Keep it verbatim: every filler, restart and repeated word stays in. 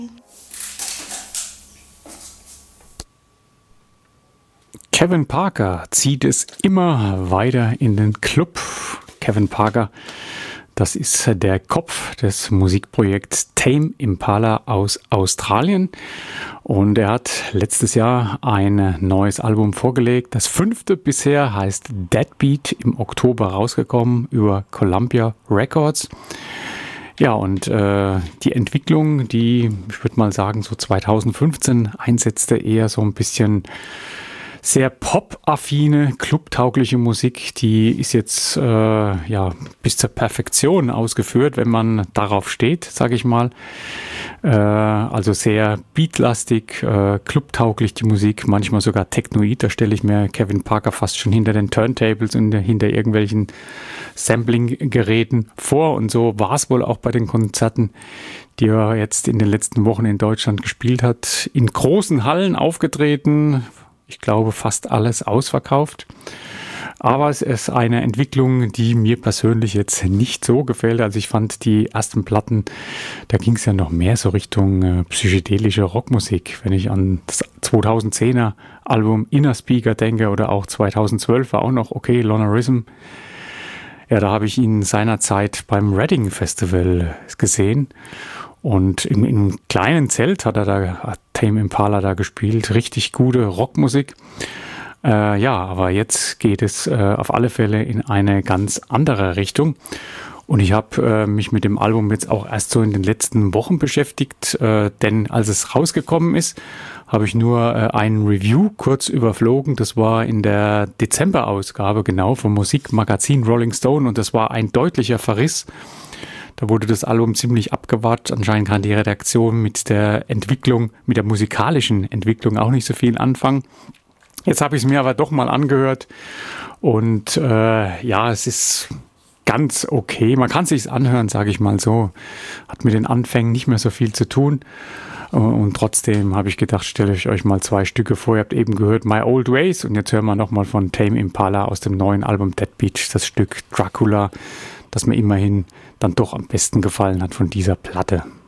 Kevin Parker zieht es immer weiter in den Club. Kevin Parker, das ist der Kopf des Musikprojekts Tame Impala aus Australien. Und er hat letztes Jahr ein neues Album vorgelegt. Das fünfte bisher heißt Deadbeat, im Oktober rausgekommen über Columbia Records. Ja, und äh, die Entwicklung, die, ich würde mal sagen, so zweitausendfünfzehn einsetzte, eher so ein bisschen sehr pop-affine, clubtaugliche Musik, die ist jetzt äh, ja bis zur Perfektion ausgeführt, wenn man darauf steht, sage ich mal. Äh, also sehr beatlastig, äh, clubtauglich die Musik, manchmal sogar technoid. Da stelle ich mir Kevin Parker fast schon hinter den Turntables und hinter irgendwelchen Sampling-Geräten vor. Und so war es wohl auch bei den Konzerten, die er jetzt in den letzten Wochen in Deutschland gespielt hat. In großen Hallen aufgetreten. Ich glaube, fast alles ausverkauft. Aber es ist eine Entwicklung, die mir persönlich jetzt nicht so gefällt. Also ich fand die ersten Platten, da ging es ja noch mehr so Richtung äh, psychedelische Rockmusik. Wenn ich an das zweitausendzehner Album Inner Speaker denke oder auch zweitausendzwölf war auch noch okay, Lonerism. Ja, da habe ich ihn seinerzeit beim Reading Festival gesehen. Und im, im kleinen Zelt hat er da, hat Tame Impala da gespielt. Richtig gute Rockmusik. Äh, ja, aber jetzt geht es äh, auf alle Fälle in eine ganz andere Richtung. Und ich habe äh, mich mit dem Album jetzt auch erst so in den letzten Wochen beschäftigt. Äh, denn als es rausgekommen ist, habe ich nur äh, ein Review kurz überflogen. Das war in der Dezemberausgabe genau vom Musikmagazin Rolling Stone. Und das war ein deutlicher Verriss. Da wurde das Album ziemlich abgewartet. Anscheinend kann die Redaktion mit der Entwicklung, mit der musikalischen Entwicklung auch nicht so viel anfangen. Jetzt habe ich es mir aber doch mal angehört und äh, ja, es ist ganz okay. Man kann es sich anhören, sage ich mal so. Hat mit den Anfängen nicht mehr so viel zu tun. Und trotzdem habe ich gedacht, stelle ich euch mal zwei Stücke vor. Ihr habt eben gehört My Old Ways und jetzt hören wir nochmal von Tame Impala aus dem neuen Album Deadbeat das Stück Dracula, das mir immerhin dann doch am besten gefallen hat von dieser Platte.